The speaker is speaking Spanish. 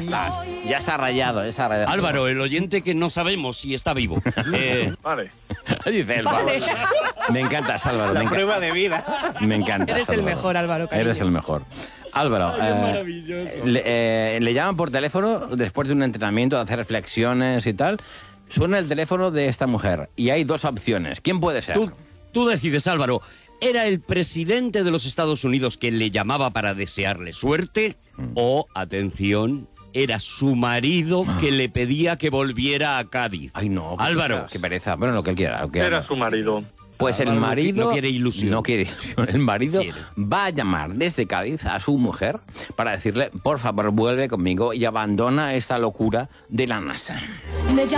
Ya está rayado, ya está rayado. Álvaro, el oyente que no sabemos si está vivo. Vale. Dice el Álvaro. Vale. Me encantas, Álvaro. La prueba de vida. Me encanta. Eres el mejor, Álvaro, cariño. Eres el mejor. Álvaro, maravilloso. le llaman por teléfono después de un entrenamiento, de hacer reflexiones y tal. Suena el teléfono de esta mujer y hay dos opciones. ¿Quién puede ser? Tú decides, Álvaro. ¿Era el presidente de los Estados Unidos que le llamaba para desearle suerte? O, atención, era su marido que le pedía que volviera a Cádiz. Ay, no. Álvaro. Qué pereza. Bueno, lo que él quiera. Era su marido. Pues el Álvaro marido... no quiere ilusión. No quiere ilusión. El marido Quiere. va a llamar desde Cádiz a su mujer para decirle, por favor, vuelve conmigo y abandona esta locura de la NASA.